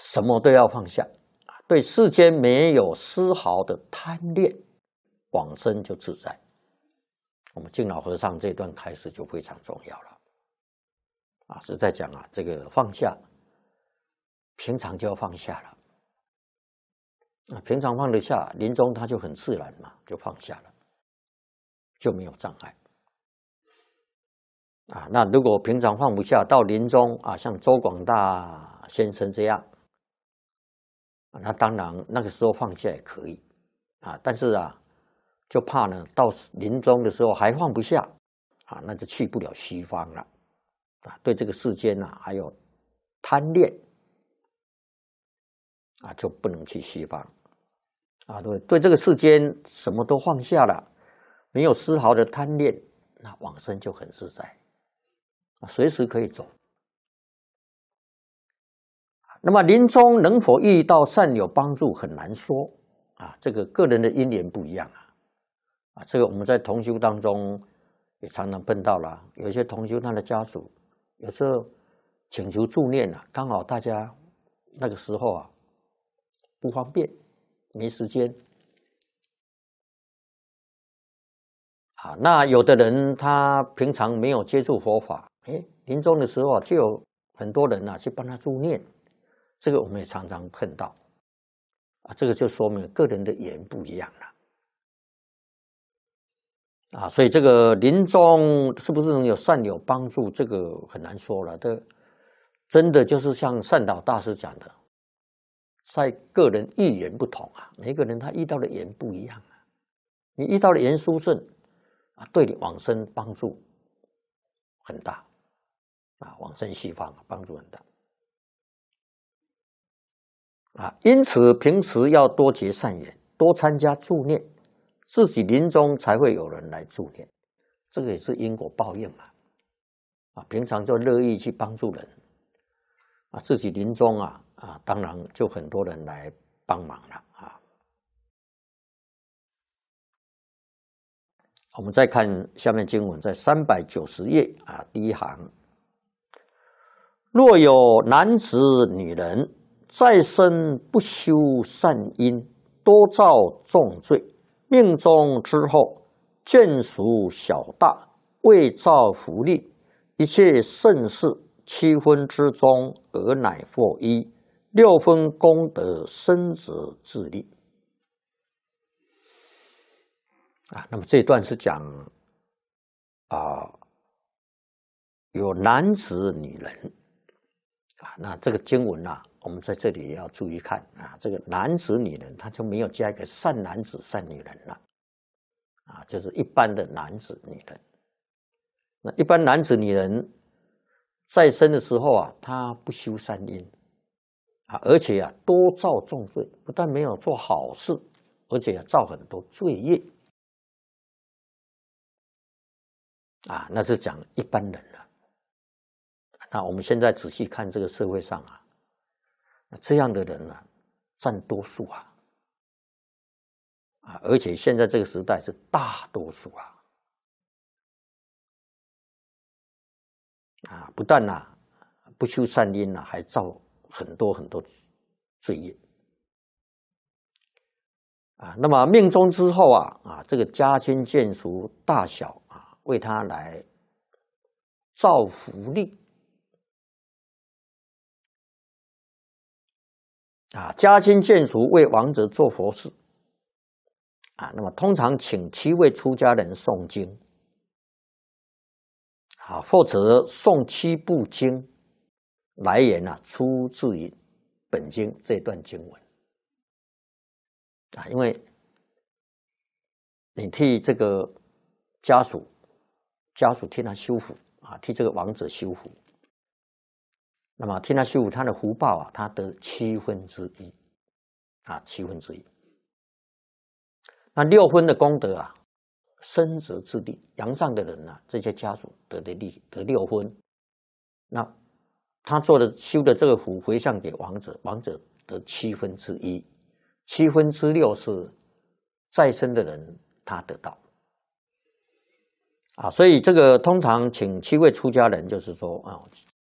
什么都要放下，对世间没有丝毫的贪恋，往生就自在。我们敬老和尚这段开始就非常重要了，是在讲这个放下，平常就要放下了，平常放得下，临终他就很自然嘛，就放下了，就没有障碍。那如果平常放不下，到临终像周广大先生这样，那当然那个时候放下也可以但是就怕呢，到临终的时候还放不下那就去不了西方了对这个世间还有贪恋就不能去西方对这个世间什么都放下了，没有丝毫的贪恋，那往生就很自在，随时可以走。那么临终能否遇到善友帮助很难说这个个人的因缘不一样这个我们在同修当中也常常碰到了，有一些同修他的家属有时候请求助念刚好大家那个时候不方便，没时间那有的人他平常没有接触佛法，临终的时候就有很多人去帮他助念，这个我们也常常碰到这个就说明个人的缘不一样了所以这个临终是不是能有善友帮助，这个很难说了。这真的就是像善导大师讲的，在个人遇缘不同每个人他遇到的缘不一样你遇到的缘殊胜对你往生帮助很大往生西方帮助很大因此平时要多结善缘，多参加助念，自己临终才会有人来助念，这个也是因果报应平常就乐意去帮助人自己临终当然就很多人来帮忙了我们再看下面经文，在390页第一行，若有男子女人再生不修善因，多造重罪，命终之后眷属小大，未造福利，一切盛事7分之中，而乃获一6分功德，生者自利那么这一段是讲有男子女人那这个经文我们在这里也要注意看这个男子女人他就没有加一个善男子善女人了就是一般的男子女人。那一般男子女人在生的时候他不修善因而且多造重罪，不但没有做好事，而且造很多罪业那是讲一般人了。那我们现在仔细看这个社会上这样的人占多数而且现在这个时代是大多数不但不修善因还造很多很多罪业那么命终之后这个家亲眷属大小为他来造福利家亲眷属为亡者做佛事那么通常请7位出家人诵经或者诵7部经，来源出自于本经这段经文因为你替这个家属替他修福替这个亡者修福，那么替他修福，他的福报他得1/7，7分之一。那6分的功德生者自利，阳上的人这些家属得6分，那他修的这个福回向给亡者，亡者得1/7，7分之6是在生的人他得到所以这个通常请7位出家人，就是说